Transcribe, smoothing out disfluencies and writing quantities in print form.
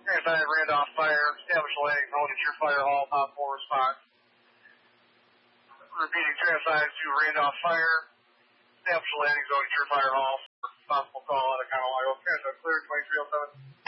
Transit Randolph Fire, establish a landing zone at your fire hall, top 4 response. Repeating, Transit to Randolph Fire, establish a landing zone at your fire hall. Possible call out of Conway. Transit clear, 2307.